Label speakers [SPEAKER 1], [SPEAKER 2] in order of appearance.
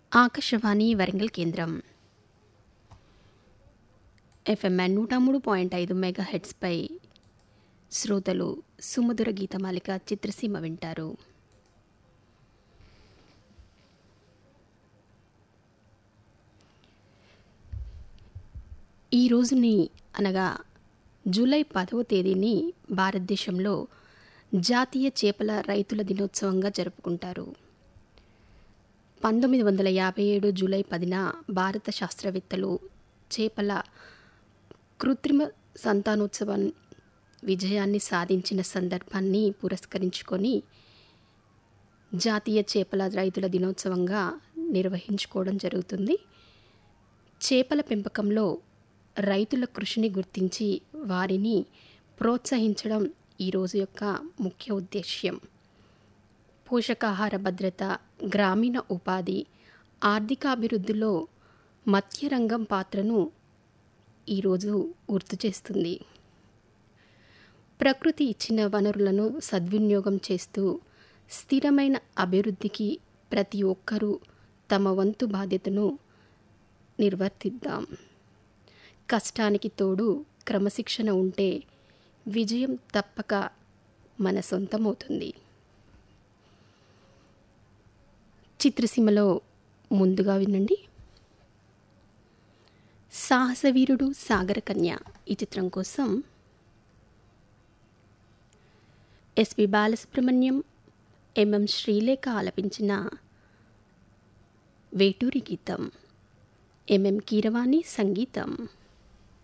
[SPEAKER 1] ఆకాశవాణి వరంగల్ కేంద్రం ఎఫ్ఎంఎన్ 103.5 మెగాహెట్స్పై శ్రోతలు సుమధుర గీతమాలిక చిత్రసీమ వింటారు. ఈ రోజుని అనగా జూలై 10వ తేదీని భారతదేశంలో జాతీయ చేపల రైతుల దినోత్సవంగా జరుపుకుంటారు. 1957 జూలై 10న భారత శాస్త్రవేత్తలు చేపల కృత్రిమ సంతానోత్సవం విజయాన్ని సాధించిన సందర్భాన్ని పురస్కరించుకొని జాతీయ చేపల రైతుల దినోత్సవంగా నిర్వహించుకోవడం జరుగుతుంది. చేపల పెంపకంలో రైతుల కృషిని గుర్తించి వారిని ప్రోత్సహించడం ఈ రోజు యొక్క ముఖ్య ఉద్దేశ్యం. పోషకాహార భద్రత, గ్రామీణ ఉపాధి, ఆర్థికాభివృద్ధిలో మత్స్యరంగం పాత్రను ఈరోజు గుర్తు చేస్తుంది. ప్రకృతి ఇచ్చిన వనరులను సద్వినియోగం చేస్తూ స్థిరమైన అభివృద్ధికి ప్రతి ఒక్కరూ తమ వంతు బాధ్యతను నిర్వర్తిద్దాం. కష్టానికి తోడు క్రమశిక్షణ ఉంటే విజయం తప్పక మన సొంతమవుతుంది. చిత్రసీమలో ముందుగా వినండి. సాహసవీరుడు సాగరకన్య ఈ చిత్రం కోసం ఎస్పి బాలసుబ్రహ్మణ్యం, ఎంఎం శ్రీలేఖ ఆలపించిన వేటూరి గీతం, ఎంఎం కీరవాణి సంగీతం.